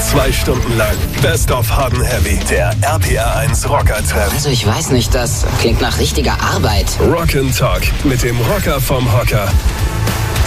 2 Stunden lang Best of Hard & Heavy, der RPR1 Rocker-Treff. Also ich weiß nicht, das klingt nach richtiger Arbeit. Rock ' Talk mit dem Rocker vom Hocker.